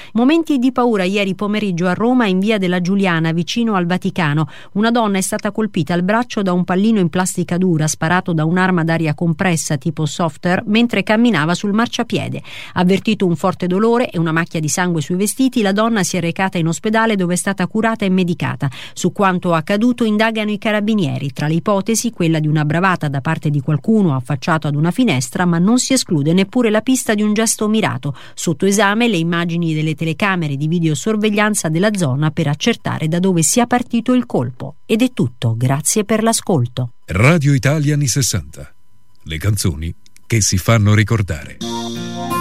Momenti di paura ieri pomeriggio a Roma, in via della Giuliana, vicino al Vaticano. Una donna è stata colpita al braccio da un pallino in plastica dura sparato da un'arma d'aria compressa tipo Softer mentre camminava sul marciapiede. Avvertito un forte dolore e una macchia di sangue sui vestiti, la donna si è recata in ospedale dove è stata curata e medicata. Su quanto accaduto indagano i carabinieri. Tra le ipotesi quella di una bravata da parte di qualcuno affacciato ad una finestra, ma non si esclude neppure la pista di un gesto mirato. Sotto esame le immagini delle telecamere di videosorveglianza della zona per accertare da dove sia partito il colpo. Ed è tutto, grazie per l'ascolto. Radio Italia anni 60. Le canzoni che si fanno ricordare.